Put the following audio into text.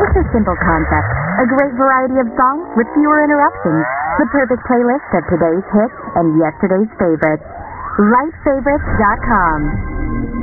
It's a simple concept. A great variety of songs with fewer interruptions. The perfect playlist of today's hits and yesterday's favorites. LifeFavorites.com.